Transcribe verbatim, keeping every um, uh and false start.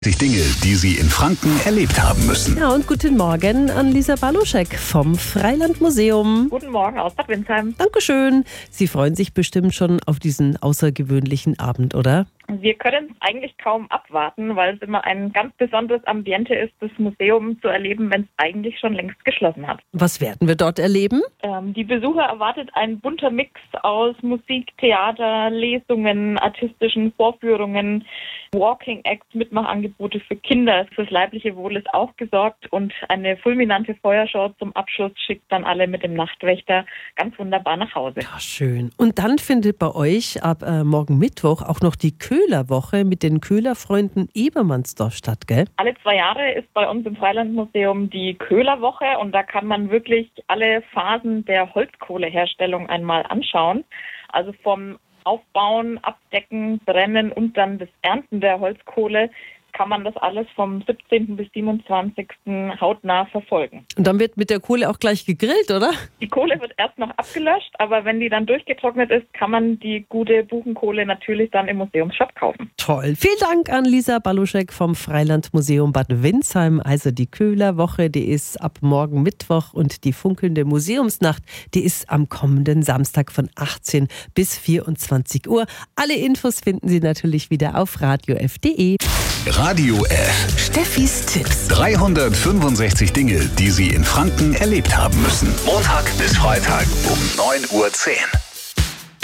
Die Dinge, die Sie in Franken erlebt haben müssen. Ja, und guten Morgen an Lisa Baluschek vom Freilandmuseum. Guten Morgen aus Bad Windsheim. Dankeschön. Sie freuen sich bestimmt schon auf diesen außergewöhnlichen Abend, oder? Wir können es eigentlich kaum abwarten, weil es immer ein ganz besonderes Ambiente ist, das Museum zu erleben, wenn es eigentlich schon längst geschlossen hat. Was werden wir dort erleben? Ähm, die Besucher erwartet ein bunter Mix aus Musik, Theater, Lesungen, artistischen Vorführungen, Walking Acts, Mitmachangebote für Kinder. Fürs leibliche Wohl ist auch gesorgt und eine fulminante Feuershow zum Abschluss schickt dann alle mit dem Nachtwächter ganz wunderbar nach Hause. Ja, schön. Und dann findet bei euch ab äh, morgen Mittwoch auch noch die Köhlerwoche mit den Köhlerfreunden Ebermannsdorf statt, gell? Alle zwei Jahre ist bei uns im Freilandmuseum die Köhlerwoche und da kann man wirklich alle Phasen der Holzkohleherstellung einmal anschauen. Also vom Aufbauen, Abdecken, Brennen und dann das Ernten der Holzkohle kann man das alles vom siebzehnten bis siebenundzwanzigsten hautnah verfolgen. Und dann wird mit der Kohle auch gleich gegrillt, oder? Die Kohle wird erst noch abgelöscht, aber wenn die dann durchgetrocknet ist, kann man die gute Buchenkohle natürlich dann im Museumsshop kaufen. Toll. Vielen Dank an Lisa Baluschek vom Freilandmuseum Bad Windsheim. Also die Köhlerwoche, die ist ab morgen Mittwoch und die funkelnde Museumsnacht, die ist am kommenden Samstag von achtzehn bis vierundzwanzig Uhr. Alle Infos finden Sie natürlich wieder auf radio f punkt de. Radio F. Steffis Tipps. dreihundertfünfundsechzig Dinge, die Sie in Franken erlebt haben müssen. Montag bis Freitag um neun Uhr zehn.